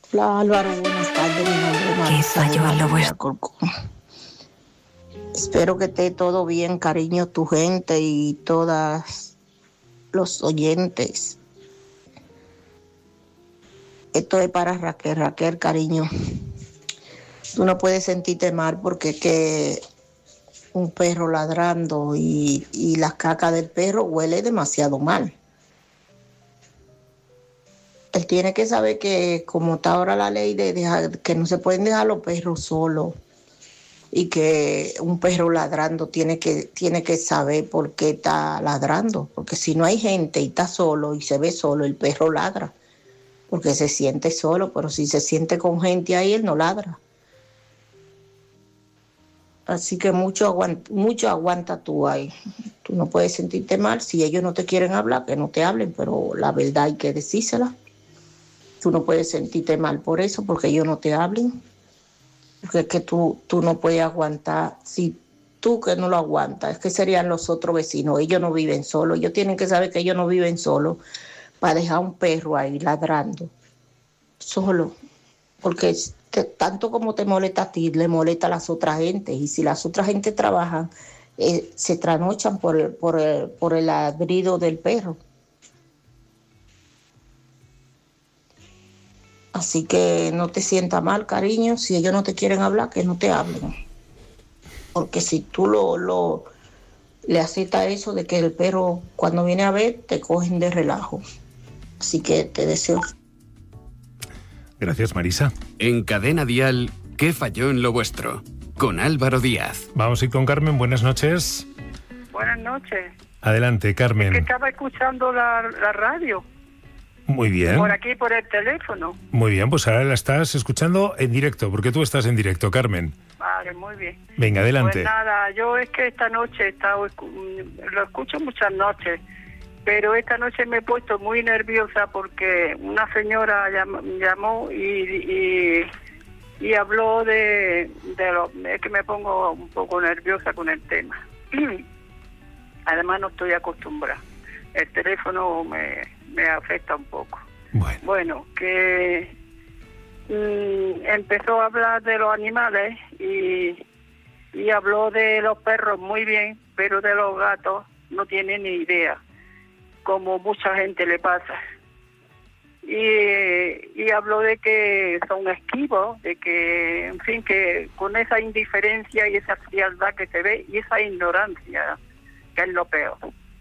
Hola Álvaro, buenas tardes, mi nombre es Marisa. ¿Qué falló en lo vuestro? Espero que esté todo bien, cariño, tu gente y todas los oyentes. Esto es para Raquel, cariño. Tú no puedes sentirte mal porque es que un perro ladrando y la caca del perro huele demasiado mal. Él tiene que saber que como está ahora la ley de que no se pueden dejar los perros solos y que un perro ladrando tiene que saber por qué está ladrando, porque si no hay gente y está solo y se ve solo, el perro ladra, porque se siente solo, pero si se siente con gente ahí, él no ladra. Así que mucho aguanta tú ahí. Tú no puedes sentirte mal. Si ellos no te quieren hablar, que no te hablen, pero la verdad hay que decírsela. Tú no puedes sentirte mal por eso, porque ellos no te hablen. Porque es que tú no puedes aguantar. Si tú que no lo aguantas, es que serían los otros vecinos. Ellos no viven solos. Ellos tienen que saber que ellos no viven solos para dejar un perro ahí ladrando. Solo. Porque tanto como te molesta a ti, le molesta a las otras gentes. Y si las otras gentes trabajan, se trasnochan por el ladrido del perro. Así que no te sientas mal, cariño. Si ellos no te quieren hablar, que no te hablen. Porque si tú le aceptas eso de que el perro, cuando viene a ver, te cogen de relajo. Así que te deseo. Gracias, Marisa. En Cadena Dial, ¿qué falló en lo vuestro? Con Álvaro Díaz. Vamos a ir con Carmen. Buenas noches. Buenas noches. Adelante, Carmen. Es que estaba escuchando la radio. Muy bien. Por aquí, por el teléfono. Muy bien, pues ahora la estás escuchando en directo, porque tú estás en directo, Carmen. Vale, muy bien. Venga, adelante. Pues nada, yo es que esta noche lo escucho muchas noches, pero esta noche me he puesto muy nerviosa porque una señora llamó y habló de es que me pongo un poco nerviosa con el tema. Además no estoy acostumbrada. El teléfono me afecta un poco. Bueno, que empezó a hablar de los animales y habló de los perros muy bien, pero de los gatos no tiene ni idea, como mucha gente le pasa. Y habló de que son esquivos, de que, en fin, que con esa indiferencia y esa frialdad que se ve y esa ignorancia, que es lo peor.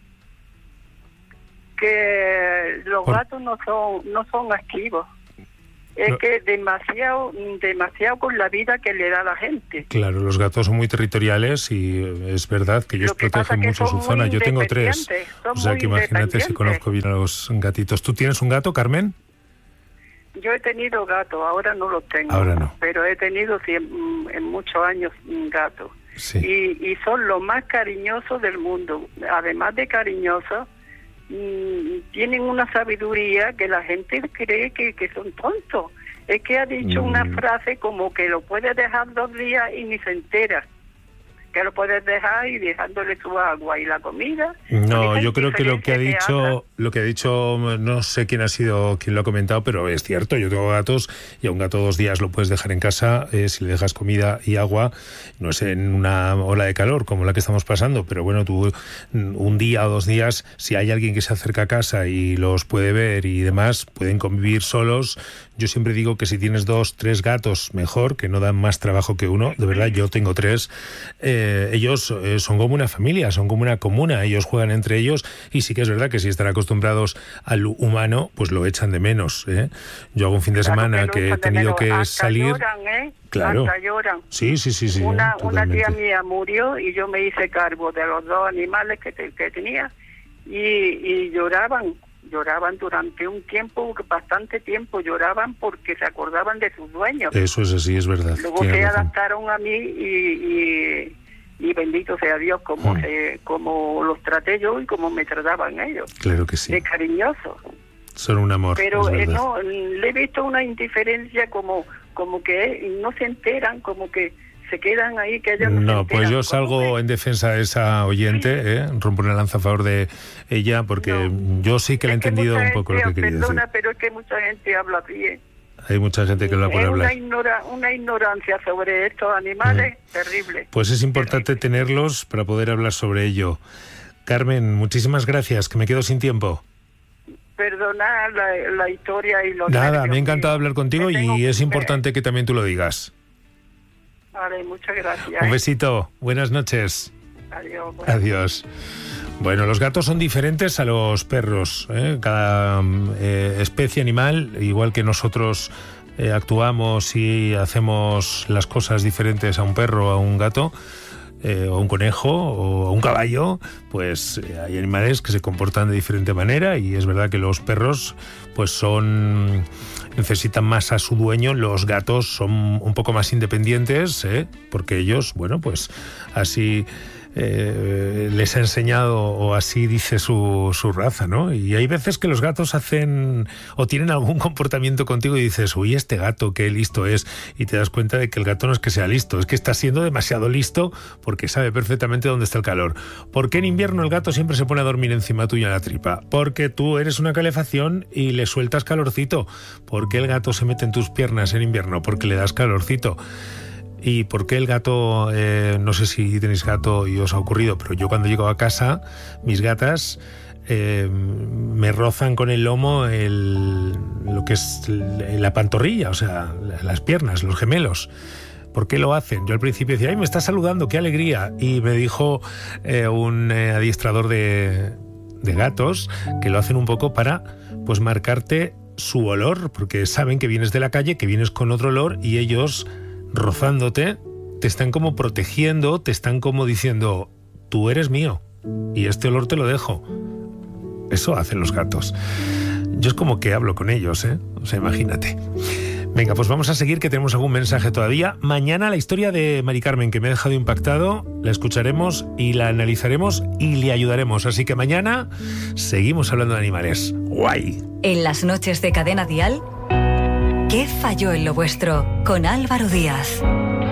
Que los gatos no son esquivos. Es que demasiado con la vida que le da la gente. Claro, los gatos son muy territoriales y es verdad que ellos protegen mucho su zona. Yo tengo 3, o sea que imagínate si conozco bien a los gatitos. ¿Tú tienes un gato, Carmen? Yo he tenido gatos, ahora no los tengo. Ahora no. Pero he tenido en muchos años gatos. Sí. Y son los más cariñosos del mundo. Además de cariñosos, tienen una sabiduría que la gente cree que son tontos. Es que ha dicho una frase como que lo puedes dejar 2 días y ni se entera. Que lo puedes dejar y dejándole su agua y la comida. No, yo creo que lo que ha dicho, no sé quién ha sido quien lo ha comentado, pero es cierto. Yo tengo gatos y a un gato 2 días lo puedes dejar en casa si le dejas comida y agua. No es en una ola de calor como la que estamos pasando, pero bueno, tú 1 día o 2 días, si hay alguien que se acerca a casa y los puede ver y demás, pueden convivir solos. Yo siempre digo que si tienes 2, 3 gatos, mejor, que no dan más trabajo que uno. De verdad, yo tengo 3. Ellos son como una familia, son como una comuna. Ellos juegan entre ellos y sí que es verdad que si están acostumbrados al humano, pues lo echan de menos. Yo hago un fin de semana que he tenido que salir. Lloran, claro. Hasta lloran. Sí. Una tía mía murió y yo me hice cargo de los 2 animales que tenía y lloraban durante un tiempo, bastante tiempo lloraban porque se acordaban de sus dueños. Eso es así, es verdad. Luego se adaptaron a mí y bendito sea Dios como los traté yo y como me trataban ellos. Claro que sí. De cariñoso. Son un amor. Pero no, le he visto una indiferencia como que no se enteran, como que se quedan ahí, que ellos no se enteran. Pues yo salgo en defensa de esa oyente, rompo una lanza a favor de ella, porque yo sí que le he entendido un poco lo que quería decir. Perdona, pero es que mucha gente habla bien. Hay mucha gente que lo da por hablar. Una ignorancia sobre estos animales terrible. Pues es importante tenerlos para poder hablar sobre ello. Carmen, muchísimas gracias, que me quedo sin tiempo. Perdona la historia y los Nada, nervios, me ha encantado hablar contigo y es importante que también tú lo digas. Vale, muchas gracias. Un besito, buenas noches. Adiós. Adiós. Bueno, los gatos son diferentes a los perros, ¿eh? Cada especie animal, igual que nosotros actuamos y hacemos las cosas diferentes a un perro o a un gato, o un conejo o un caballo, pues hay animales que se comportan de diferente manera, y es verdad que los perros pues necesitan más a su dueño. Los gatos son un poco más independientes, porque ellos, bueno, pues así les ha enseñado, o así dice su raza, ¿no? Y hay veces que los gatos hacen o tienen algún comportamiento contigo y dices, uy, este gato qué listo es, y te das cuenta de que el gato no es que sea listo, es que está siendo demasiado listo porque sabe perfectamente dónde está el calor. ¿Por qué en invierno el gato siempre se pone a dormir encima tuya en la tripa? Porque tú eres una calefacción y le sueltas calorcito. ¿Por qué el gato se mete en tus piernas en invierno? Porque le das calorcito. ¿Y por qué el gato? No sé si tenéis gato y os ha ocurrido, pero yo cuando llego a casa, mis gatas me rozan con el lomo lo que es la pantorrilla, o sea, las piernas, los gemelos. ¿Por qué lo hacen? Yo al principio decía, ¡ay, me está saludando, qué alegría! Y me dijo un adiestrador de gatos que lo hacen un poco para pues marcarte su olor, porque saben que vienes de la calle, que vienes con otro olor, y ellos, rozándote, te están como protegiendo, te están como diciendo, tú eres mío y este olor te lo dejo. Eso hacen los gatos. Yo es como que hablo con ellos, o sea, imagínate. Venga, pues vamos a seguir, que tenemos algún mensaje todavía. Mañana la historia de Mari Carmen, que me ha dejado impactado, la escucharemos y la analizaremos y le ayudaremos. Así que mañana seguimos hablando de animales. ¡Guay! En las noches de Cadena Dial, ¿qué falló en lo vuestro? Con Álvaro Díaz.